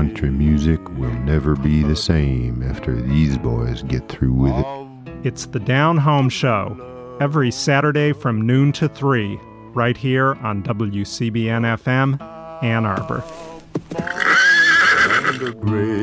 country music will never be the same after these boys get through with it. It's the Down Home Show, every Saturday from noon to 3, right here on WCBN-FM, Ann Arbor.